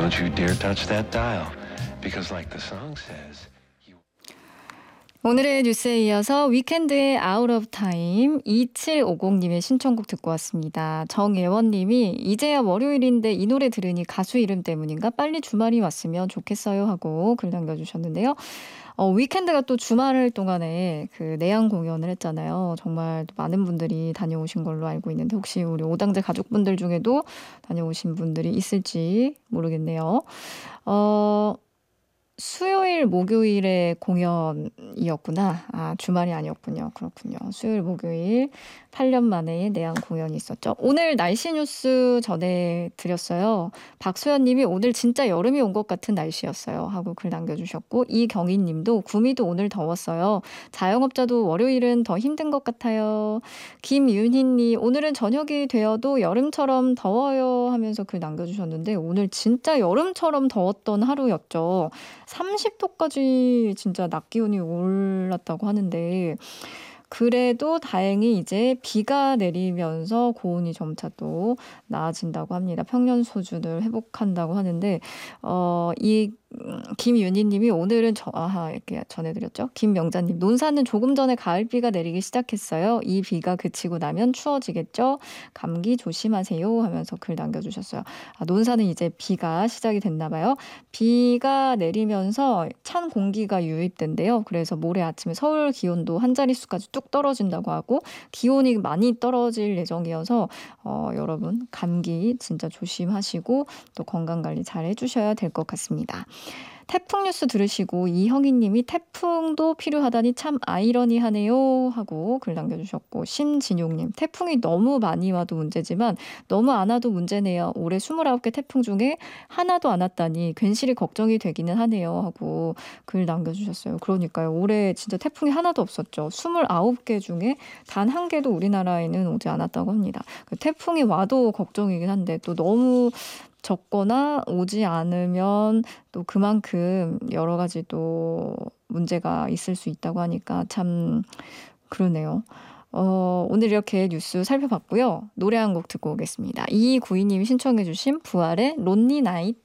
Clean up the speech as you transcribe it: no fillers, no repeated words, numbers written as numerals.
Don't you dare touch that dial, because like the song says. 오늘의 뉴스에 이어서 위켄드의 Out of Time 2750님의 신청곡 듣고 왔습니다. 정예원님이 이제야 월요일인데 이 노래 들으니 가수 이름 때문인가 빨리 주말이 왔으면 좋겠어요 하고 글 남겨주셨는데요. 위켄드가 또 주말 동안에 그 내한 공연을 했잖아요. 정말 많은 분들이 다녀오신 걸로 알고 있는데 혹시 우리 오당제 가족분들 중에도 다녀오신 분들이 있을지 모르겠네요. 수요일, 목요일에 공연이었구나. 아, 주말이 아니었군요. 그렇군요. 수요일, 목요일 8년 만에 내한 공연이 있었죠. 오늘 날씨 뉴스 전해드렸어요. 박소연 님이 오늘 진짜 여름이 온 것 같은 날씨였어요. 하고 글 남겨주셨고 이경희 님도 구미도 오늘 더웠어요. 자영업자도 월요일은 더 힘든 것 같아요. 김윤희 님 오늘은 저녁이 되어도 여름처럼 더워요 하면서 글 남겨주셨는데 오늘 진짜 여름처럼 더웠던 하루였죠. 30도까지 진짜 낮 기온이 올랐다고 하는데 그래도 다행히 이제 비가 내리면서 고온이 점차 또 나아진다고 합니다. 평년 수준을 회복한다고 하는데 이 김윤희님이 오늘은 이렇게 전해드렸죠. 김명자님 논산은 조금 전에 가을비가 내리기 시작했어요. 이 비가 그치고 나면 추워지겠죠. 감기 조심하세요 하면서 글 남겨주셨어요. 논산은 이제 비가 시작이 됐나 봐요. 비가 내리면서 찬 공기가 유입된대요. 그래서 모레 아침에 서울 기온도 한 자릿수까지 뚝 떨어진다고 하고 기온이 많이 떨어질 예정이어서 여러분 감기 진짜 조심하시고 또 건강관리 잘 해주셔야 될 것 같습니다. 태풍 뉴스 들으시고 이형희님이 태풍도 필요하다니 참 아이러니하네요 하고 글 남겨주셨고 신진용님 태풍이 너무 많이 와도 문제지만 너무 안 와도 문제네요. 올해 29개 태풍 중에 하나도 안 왔다니 괜시리 걱정이 되기는 하네요 하고 글 남겨주셨어요. 그러니까요. 올해 진짜 태풍이 하나도 없었죠. 29개 중에 단 한 개도 우리나라에는 오지 않았다고 합니다. 태풍이 와도 걱정이긴 한데 또 너무 적거나 오지 않으면 또 그만큼 여러 가지 또 문제가 있을 수 있다고 하니까 참 그러네요. 오늘 이렇게 뉴스 살펴봤고요. 노래 한 곡 듣고 오겠습니다. 2292님이 신청해 주신 부활의 론리 나잇.